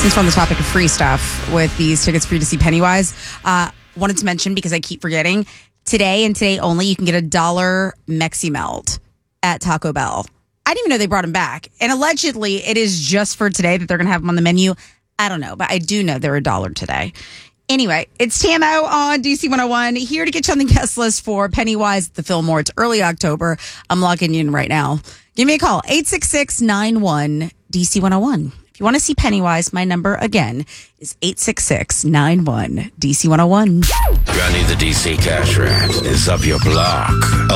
Since we're on the topic of free stuff with these tickets for you to see Pennywise, wanted to mention, because I keep forgetting, today and today only, you can get $1 Mexi Melt at Taco Bell. I didn't even know they brought them back. And allegedly, it is just for today that they're going to have them on the menu. I don't know, but I do know they're $1 today. Anyway, it's TMO on DC 101, here to get you on the guest list for Pennywise at the Fillmore. It's early October. I'm locking you in right now. Give me a call, 866-91-DC101. If you want to see Pennywise, my number again is 866-91-DC101. Johnny the DC Cash Rat is up your block.